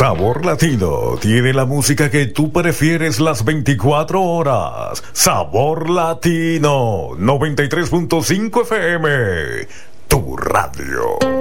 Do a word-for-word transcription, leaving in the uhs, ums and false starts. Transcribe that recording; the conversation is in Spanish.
Sabor Latino tiene la música que tú prefieres las veinticuatro horas. Sabor Latino noventa y tres punto cinco F M, tu radio.